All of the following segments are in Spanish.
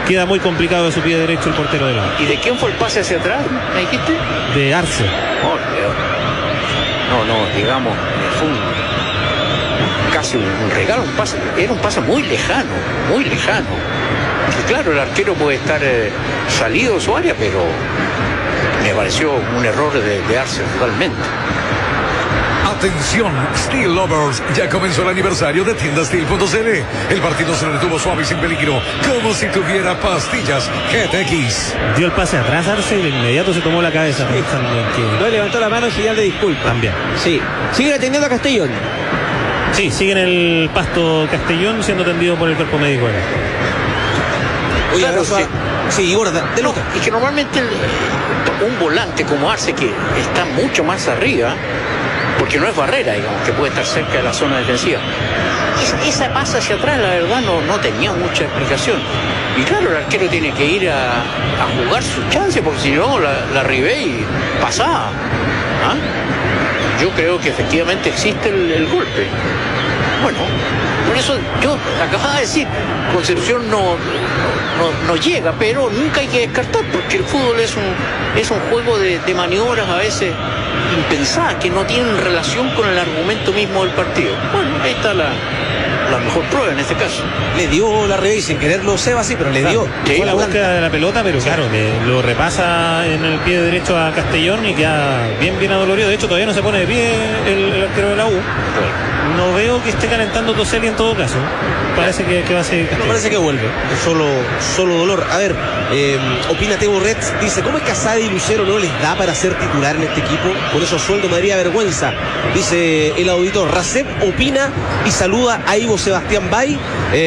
queda muy complicado de su pie derecho el portero de la U. ¿Y de quién fue el pase hacia atrás? ¿Me dijiste? De Arce. No, digamos, fue casi un regalo, un pase, era un pase muy lejano, muy lejano. Y claro, el arquero puede estar salido de su área, pero me pareció un error de Arce totalmente. Atención, Steel Lovers, ya comenzó el aniversario de tiendasteel.cl. El partido se detuvo suave y sin peligro, como si tuviera pastillas GTX. Dio el pase atrás Arce y de inmediato se tomó la cabeza. No levantó la mano en señal de disculpa. También. Sí. Sigue atendiendo a Castellón. Sí, sigue en el pasto Castellón siendo atendido por el cuerpo médico. Oye, Claro, sí, Gorda, de No, Lucas. es que normalmente un volante como Arce, que está mucho más arriba, porque no es barrera, digamos, que puede estar cerca de la zona defensiva. Esa pasa hacia atrás, la verdad, no tenía mucha explicación. Y claro, el arquero tiene que ir a jugar su chance, porque si no, la Ribey y pasaba. ¿Ah? Yo creo que efectivamente existe el golpe. Bueno, por eso yo acababa de decir, Concepción no llega, pero nunca hay que descartar, porque el fútbol es un juego de maniobras a veces impensadas, que no tienen relación con el argumento mismo del partido. Bueno, ahí está la mejor prueba en este caso. Le dio la Ribey sin quererlo Seba, sí, pero le dio. Sí, Fue la búsqueda de la pelota, pero claro, que lo repasa en el pie derecho a Castellón y queda bien adolorido. De hecho, todavía no se pone de pie el arquero de la U. No veo que esté calentando Toselli en todo caso. Parece que va a seguir Castellón. No, parece que vuelve. Es solo dolor. A ver, opina Tebo Retz. Dice, ¿cómo es que Asadi y Lucero no les da para ser titular en este equipo? Con esos sueldos me daría vergüenza. Dice el auditor. Racep opina y saluda a Ivo Sebastián Bay.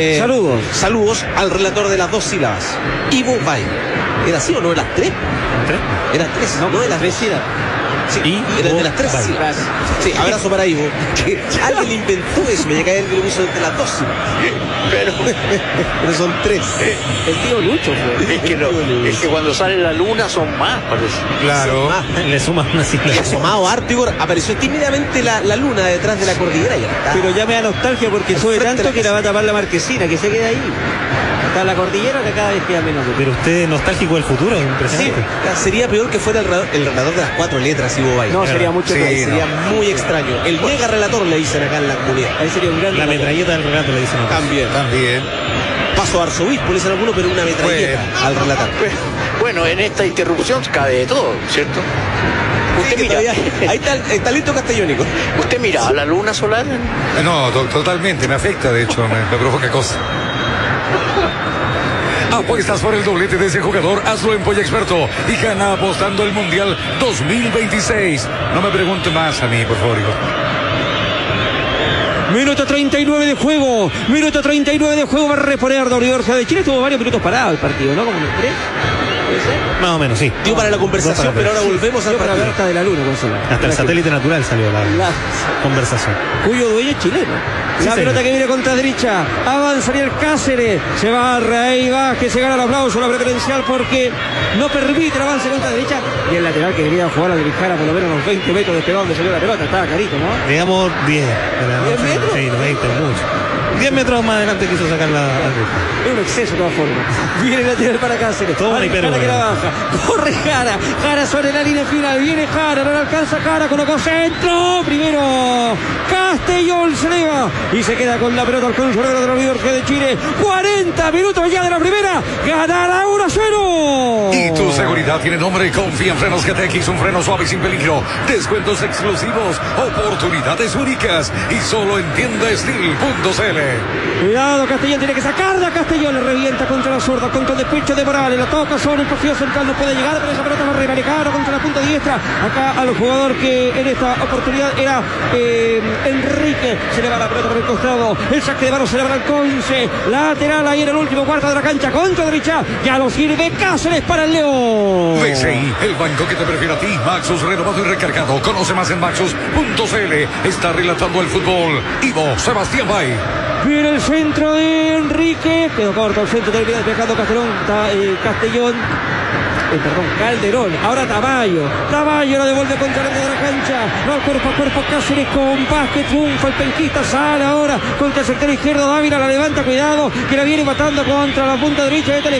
Saludos al relator de las dos sílabas. Ivo Bay. ¿Era así o no? ¿Eran tres? Eran tres, no de las tres sílabas. Sí, era de las tres sílabas. Sí, abrazo para Ivo. Alguien le inventó eso, me llega a él que lo puso entre las dos sílabas. Pero son tres. El tío Lucho fue. Es que cuando sale la luna son más, parece. Claro, le sumas una sílaba. Y asomado Artigor, apareció tímidamente la luna detrás de la cordillera y ya está. Pero ya me da nostalgia porque sube tanto que la va a tapar la marquesina, que se quede ahí. Está la cordillera que cada vez queda menos. Pero usted nostálgico del futuro, es Sí, impresionante. sería peor que fuera el relator de las cuatro letras, Ivo Bay. No, sería mucho peor. Sería muy extraño. El mega relator le dicen acá en la comunidad. Ahí sería un gran La metralleta del relato le dicen. También. Paso a arzobispo, le dicen algunos, pero una metralleta al relatar. Bueno, en esta interrupción cabe de todo, ¿cierto? Usted Sí, mira, ahí está el talento castellónico. usted mira a la luna solar. No, totalmente, me afecta, de hecho, me provoca cosas. Apuestas por el doblete de ese jugador, hazlo en Polla Experto y gana apostando el Mundial 2026. No me pregunte más a mí, por favor, hijo. Minuto 39 de juego. Minuto 39 de juego. Va a reponer la Universidad de Chile. Estuvo varios minutos parado el partido, ¿no? Como unos tres. ¿Puede ser? Más o menos, sí. Dio para la conversación, pero ahora volvemos al Yo para partido. hablar hasta de la luna, Gonzalo. Hasta el satélite natural salió la conversación. Cuyo dueño es chileno. Sí, La pelota señor. que viene contra derecha. Avanza el Cáceres. Se barra ahí Vázquez. Se gana el aplauso, la preferencial porque no permite el avance contra derecha. Y el lateral que quería jugar a Grijara por lo menos unos 20 metros de este donde salió la pelota. Estaba clarito, ¿no? Digamos 10. ¿10 metros? Sí, 20, mucho. 10 metros más adelante quiso sacarla al grupo. Es un exceso de todas formas. Viene el lateral para Cáceres. Todo un Jara que la baja. Corre Jara. Jara sobre la línea final. Viene Jara. No le alcanza Jara. Colocó centro. Primero Castellón se eleva. Y se queda con la pelota al consolero de la Universidad de Chile. 40 minutos ya de la primera. Ganará 1-0. Y tu seguridad tiene nombre. Confía en Frenos GTX, un freno suave y sin peligro. Descuentos exclusivos, oportunidades únicas. Y solo en tiendasteel.cl. Cuidado, Castellón tiene que sacarla. Castellón le revienta contra la zurda, contra el despecho de Morales. La toca sobre el partido central, no puede llegar, pero esa pelota va a remarcar contra la punta diestra. Acá al jugador que en esta oportunidad era Enrique. Se le va la pelota por el costado. El saque de mano se le va al Conce. Lateral ahí en el último cuarto de la cancha, contra derecha. Ya lo sirve Cáceres para el León. BCI, el banco que te prefiere a ti. Maxus renovado y recargado. Conoce más en maxus.cl. Está relatando el fútbol Ivo Sebastián Bay. Viene el centro de Enrique. Quedó corto el centro, termina despejando Castellón. Calderón. Ahora Tamayo lo devuelve contra el de la cancha. No, cuerpo a cuerpo Cáceres con Vázquez. Triunfa el penquista. Sale ahora contra el sector izquierdo. Dávila la levanta. Cuidado que la viene matando contra la punta derecha de